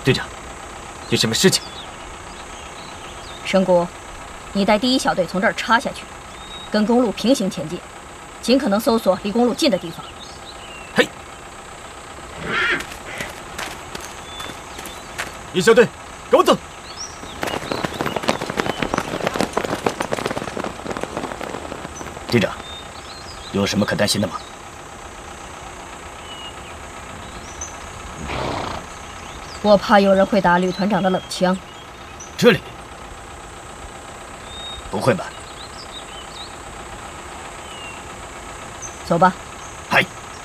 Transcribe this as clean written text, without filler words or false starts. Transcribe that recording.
队长，有什么事情？ 神谷，你带第1小队从这儿插下去，跟公路平行前进，尽可能搜索离公路近的地方。 嘿，1小队，跟我走。队长，有什么可担心的吗？ 我怕有人会打吕团长的冷枪。 这里？不会吧？ 走吧。